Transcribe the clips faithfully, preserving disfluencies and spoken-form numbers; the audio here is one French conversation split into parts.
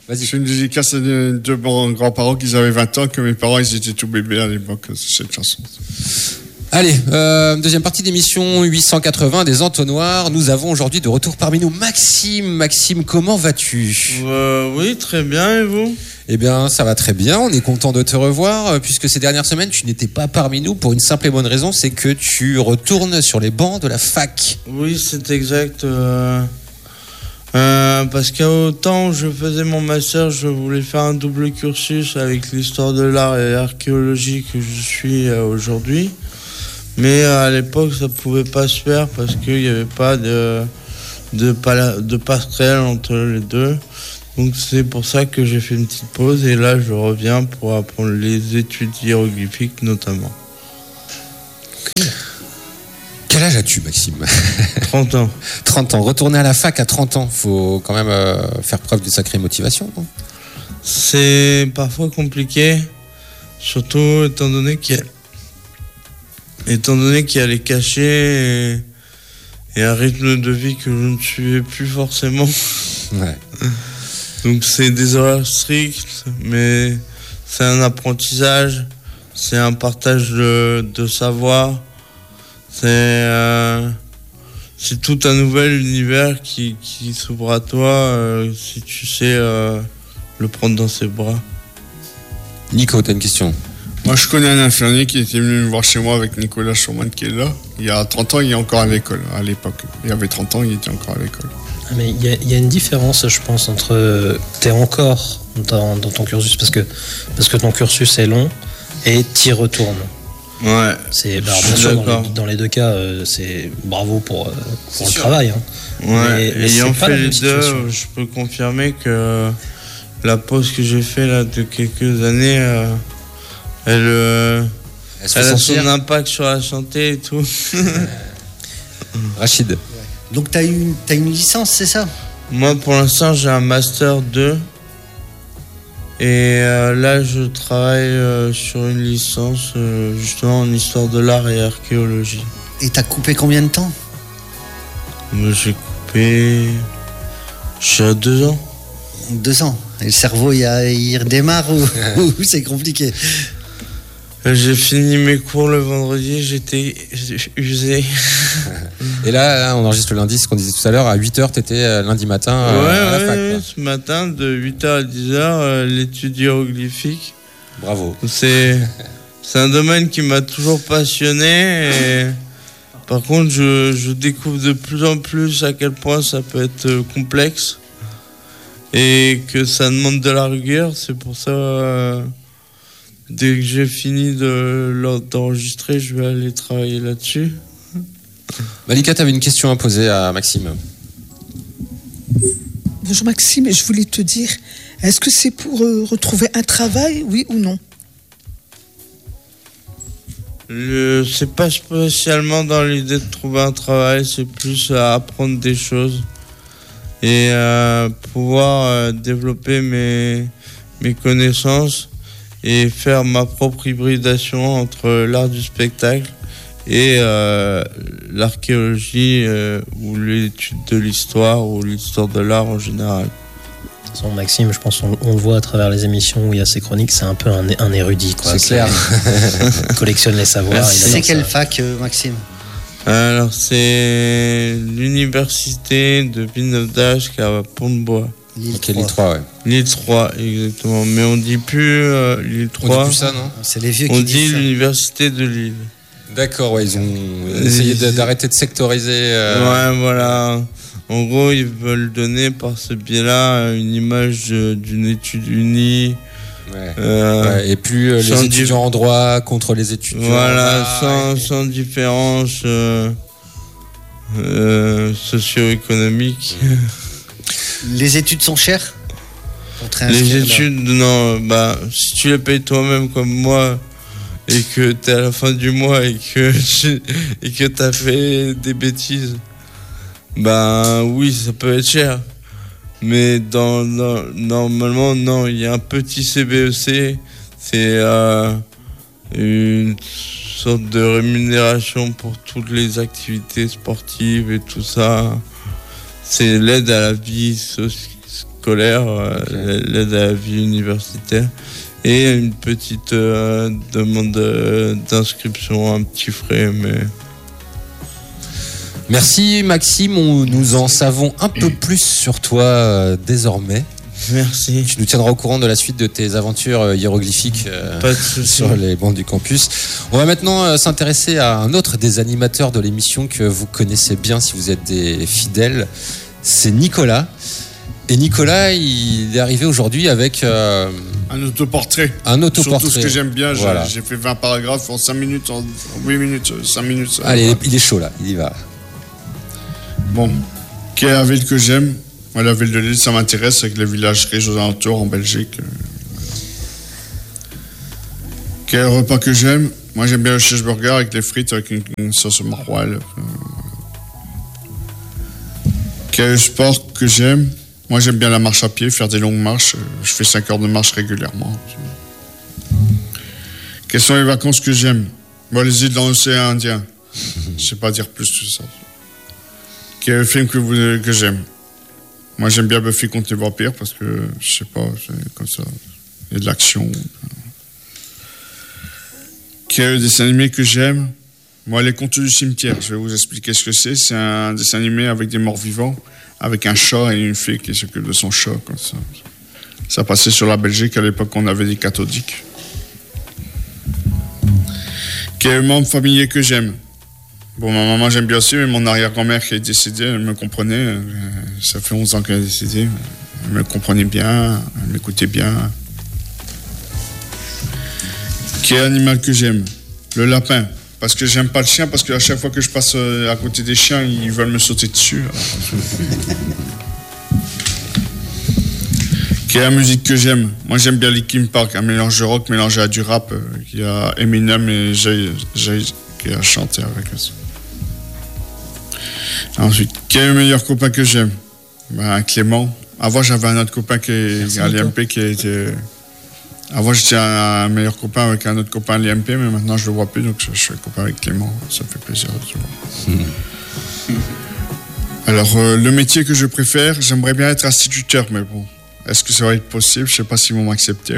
Vas-y. C'est une dédicace de, de mon grand-parent qui avaient vingt ans, que mes parents, ils étaient tout bébés à l'époque, cette chanson. Allez, euh, deuxième partie d'émission huit cent quatre-vingts des entonnoirs. Nous avons aujourd'hui de retour parmi nous Maxime. Maxime, comment vas-tu ? euh, Oui, très bien, et vous ? Eh bien, ça va très bien. On est content de te revoir, puisque ces dernières semaines, tu n'étais pas parmi nous pour une simple et bonne raison, c'est que tu retournes sur les bancs de la fac. Oui, c'est exact. Euh, euh, parce qu'au temps où je faisais mon master, je voulais faire un double cursus avec l'histoire de l'art et l'archéologie que je suis euh, aujourd'hui. Mais euh, à l'époque, ça pouvait pas se faire parce qu'il n'y avait pas de, de, de passerelle entre les deux. Donc c'est pour ça que j'ai fait une petite pause et là je reviens pour apprendre les études hiéroglyphiques notamment. Okay. Quel âge as-tu, Maxime ? trente ans. trente ans. Retourner à la fac à trente ans, faut quand même euh, faire preuve d'une sacrée motivation, non ? C'est parfois compliqué, surtout étant donné qu'il y a, étant donné qu'il y a les cachets et, et un rythme de vie que je ne suivais plus forcément. Ouais. Donc c'est des horaires stricts, mais c'est un apprentissage, c'est un partage de, de savoir, c'est, euh, c'est tout un nouvel univers qui, qui s'ouvre à toi euh, si tu sais euh, le prendre dans ses bras. Nico, t'as une question ? Moi, je connais un infirmier qui était venu me voir chez moi avec Nicolas Schumann qui est là. Il y a trente ans, il est encore à l'école, à l'époque. Il y avait trente ans, il était encore à l'école. Mais il y, y a une différence, je pense, entre t'es encore dans, dans ton cursus parce que, parce que ton cursus est long et t'y retournes. Ouais. C'est, bah, bien sûr, dans les, dans les deux cas, euh, c'est bravo pour, euh, pour le sûr. travail. Hein. Ouais, mais, mais ayant fait les situation. deux, je peux confirmer que la pause que j'ai fait là de quelques années, euh, elle, euh, elle, elle a son impact sur la santé et tout. Rachid. Donc tu as une, t'as une licence, c'est ça ? Moi, pour l'instant, j'ai un master deux. Et euh, là, je travaille euh, sur une licence, euh, justement, en histoire de l'art et archéologie. Et t'as coupé combien de temps ? Moi, j'ai coupé... J'ai à deux ans. Deux ans. Et le cerveau, il, a, il redémarre ou, ou c'est compliqué ? J'ai fini mes cours le vendredi, j'étais usé. Et là, là, on enregistre le lundi, ce qu'on disait tout à l'heure, à huit heures, t'étais lundi matin euh, ouais, à la ouais, fac. Ouais, quoi. Ce matin, de huit heures à dix heures, euh, l'étude hiéroglyphique. Bravo. C'est, c'est un domaine qui m'a toujours passionné. Et par contre, je, je découvre de plus en plus à quel point ça peut être complexe et que ça demande de la rigueur. C'est pour ça... Euh, Dès que j'ai fini de, d'enregistrer, je vais aller travailler là-dessus. Malika, tu avais une question à poser à Maxime. Bonjour Maxime, je voulais te dire, est-ce que c'est pour euh, retrouver un travail, oui ou non ? Le, c'est pas spécialement dans l'idée de trouver un travail, c'est plus à apprendre des choses et euh, pouvoir euh, développer mes, mes connaissances et faire ma propre hybridation entre l'art du spectacle et euh, l'archéologie euh, ou l'étude de l'histoire ou l'histoire de l'art en général. De toute façon, Maxime, je pense qu'on on le voit à travers les émissions où il y a ses chroniques, c'est un peu un, un érudit. Quoi. C'est, c'est clair. Il collectionne les savoirs. C'est quelle fac, euh, Maxime ? Alors, c'est l'université de Villeneuve-d'Ascq à Pont-de-Bois. L'île Ok, l'île trois, ouais. L'île trois, exactement. Mais on dit plus euh, l'île trois. On dit plus ça, non ? C'est les vieux qui On disent dit ça. l'université de Lille. D'accord, ouais, ils ont essayé de, d'arrêter de sectoriser. Euh... Ouais, voilà. En gros, ils veulent donner par ce biais-là une image d'une étude unie. Ouais. Euh, ouais, et plus euh, les étudiants en droit contre les étudiants. Voilà, ah, sans, et... sans différence euh, euh, socio-économique. Les études sont chères ? Les études, là. non, bah, si tu les payes toi-même comme moi et que t'es à la fin du mois et que tu, et que t'as fait des bêtises, bah oui, ça peut être cher. Mais dans, dans, normalement, non, il y a un petit C B E C, c'est euh, une sorte de rémunération pour toutes les activités sportives et tout ça. C'est l'aide à la vie so- scolaire, euh, l'aide à la vie universitaire et une petite euh, demande de, d'inscription, un petit frais, mais... Merci Maxime, on, nous en savons un peu plus sur toi euh, désormais. Merci. Tu nous tiendras au courant de la suite de tes aventures euh, hiéroglyphiques euh, Pas de souci. sur les bancs du campus. On va maintenant euh, s'intéresser à un autre des animateurs de l'émission que vous connaissez bien si vous êtes des fidèles. C'est Nicolas. Et Nicolas, il est arrivé aujourd'hui avec euh, Un autoportrait. un autoportrait. Surtout ce que j'aime bien, j'ai- Voilà. j'ai fait vingt paragraphes en cinq minutes, en huit minutes, cinq minutes. ça Allez, va. il est chaud là, il y va. Bon, quelle est la ville que j'aime? Moi, la ville de Lille, ça m'intéresse, avec les villages riches aux alentours en Belgique. euh. Quel est le repas que j'aime? Moi, j'aime bien le cheeseburger avec les frites, avec une, une sauce maroilles. euh. Quel est le sport que j'aime? Moi, j'aime bien la marche à pied, faire des longues marches. euh, Je fais cinq heures de marche régulièrement. Quelles sont les vacances que j'aime? Moi, les îles dans l'océan Indien. Je sais pas dire plus que ça. Quel est le film que, vous, que j'aime? Moi, j'aime bien Buffy contre les vampires parce que, je sais pas, c'est comme ça. Il y a de l'action. Quel est le dessin animé que j'aime? Moi, Les Contes du Cimetière. Je vais vous expliquer ce que c'est. C'est un dessin animé avec des morts vivants, avec un chat et une fille qui s'occupe de son chat, comme ça. Ça passait sur la Belgique à l'époque où on avait des cathodiques. Quel est le membre familier que j'aime? Bon, ma maman, j'aime bien aussi, mais mon arrière-grand-mère qui est décédée, elle me comprenait. euh, Ça fait onze ans qu'elle est décédée. Elle me comprenait bien, elle m'écoutait bien. Quel animal que j'aime? Le lapin. Parce que j'aime pas le chien, parce qu'à chaque fois que je passe euh, à côté des chiens, ils veulent me sauter dessus. Alors, Quelle est la musique que j'aime? Moi, j'aime bien Linkin Park, un mélange de rock mélangé à du rap. euh, Il y a Eminem et Jay, Jay qui a chanté avec eux. Ensuite, quel est le meilleur copain que j'aime? Ben, Clément. Avant, j'avais un autre copain qui est à l'I M P qui était. Avant, j'étais un, un meilleur copain avec un autre copain à l'I M P, mais maintenant, je le vois plus, donc je, je suis copain avec Clément. Ça me fait plaisir de te voir. Alors, euh, le métier que je préfère, j'aimerais bien être instituteur, mais bon, est-ce que ça va être possible? Je sais pas s'ils vont m'accepter.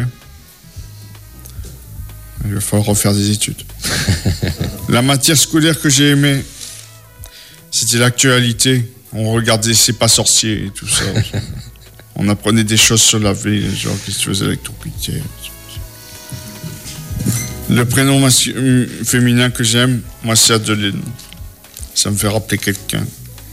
Il va falloir refaire des études. La matière scolaire que j'ai aimée, c'était l'actualité. On regardait C'est pas sorcier et tout ça. On apprenait des choses sur la vie, genre qu'est-ce que tu faisais électrocuter. Le prénom mascu- euh, féminin que j'aime, moi, c'est Adeline. Ça me fait rappeler quelqu'un.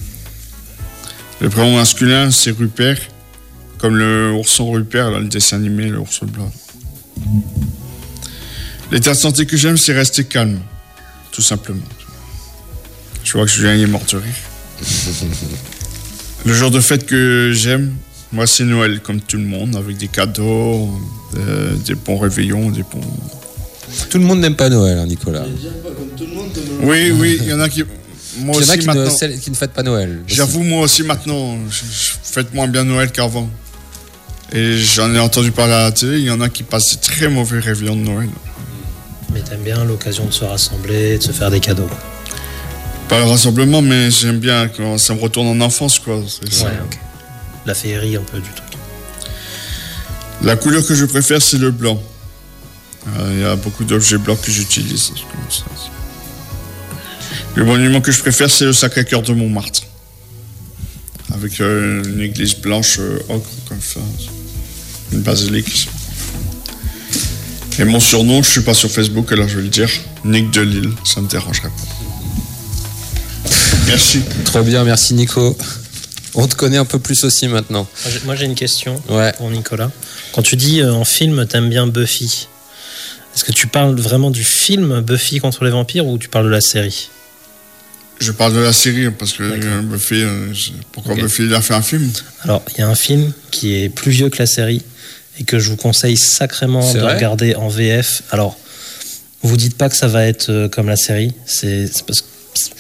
Le prénom masculin, c'est Rupert. Comme le ourson Rupert, là, le dessin animé, le ourson blanc. L'état de santé que j'aime, c'est rester calme. Tout simplement. Je vois que Julien est mort de rire. Le genre de fête que j'aime, moi, c'est Noël, comme tout le monde, avec des cadeaux, euh, des bons réveillons, des bons... Tout le monde n'aime pas Noël, hein, Nicolas. Oui, oui, il y en a qui... Moi Il y en a aussi, qui ne, maintenant... celles qui ne fêtent pas Noël. aussi. J'avoue, moi aussi, maintenant, je, je fête moins bien Noël qu'avant. Et j'en ai entendu parler à la télé, il y en a qui passent des très mauvais réveillons de Noël. Mais t'aimes bien l'occasion de se rassembler, de se faire des cadeaux. Pas le rassemblement, mais j'aime bien quand ça me retourne en enfance, quoi. C'est ça. Ouais, ok. La féerie un peu du truc. La couleur que je préfère, c'est le blanc. Euh, Il y a beaucoup d'objets blancs que j'utilise. c'est comme ça. Le monument que je préfère, c'est le Sacré-Cœur de Montmartre. Avec euh, une église blanche euh, ocre, comme ça. Une basilique. Et mon surnom, je suis pas sur Facebook, alors je vais le dire. Nick de Lille, ça me dérangerait pas. Merci. Trop bien, merci Nico. On te connaît un peu plus aussi maintenant. Moi, j'ai- Moi j'ai une question Ouais. pour Nicolas. Quand tu dis euh, en film t'aimes bien Buffy, est-ce que tu parles vraiment du film Buffy contre les vampires ou tu parles de la série? Je parle de la série, parce que D'accord. euh, Buffy, euh, je- pourquoi Ok. Buffy il a fait un film? Alors il y a un film qui est plus vieux que la série et que je vous conseille sacrément C'est de vrai regarder en V F. Alors vous dites pas que ça va être euh, comme la série, c'est c'est parce que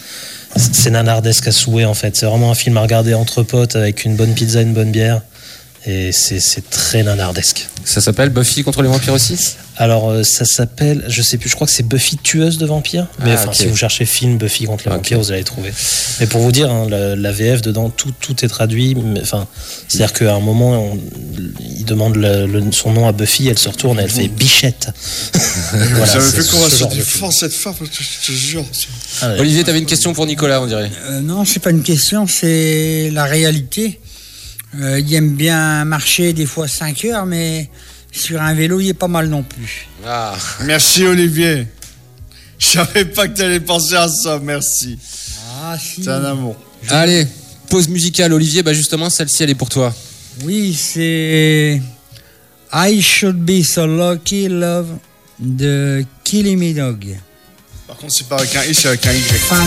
c'est nanardesque à souhait en fait. C'est vraiment un film à regarder entre potes avec une bonne pizza, une bonne bière. Et c'est, c'est très nanardesque. Ça s'appelle Buffy contre les vampires aussi? Alors euh, ça s'appelle, je sais plus, je crois que c'est Buffy tueuse de vampires. Mais Ah, enfin, ok. si vous cherchez film Buffy contre les Ok. vampires, vous allez trouver. Mais pour vous dire, hein, la, la V F dedans, tout, tout est traduit. Mais, enfin, c'est-à-dire qu'à un moment, on, il demande le, le- son nom à Buffy, elle se retourne, et elle fait Bichette. Voilà, ça me c'est fait qu'on va ce se genre de défendre cette femme, je te jure. Ah ouais. Olivier, t'avais une question pour Nicolas, on dirait. Euh, non, c'est pas une question, c'est la réalité. Euh, il aime bien marcher des fois cinq heures, mais sur un vélo, il est pas mal non plus. Ah. Merci Olivier. Je savais pas que t'allais penser à ça, merci. Ah si. C'est un amour. Allez, pause musicale. Olivier, bah justement, celle-ci, elle est pour toi. Oui, c'est I Should Be So Lucky Love de Killing Me Dog. Par contre, c'est pas avec un I, c'est avec un Y. Enfin,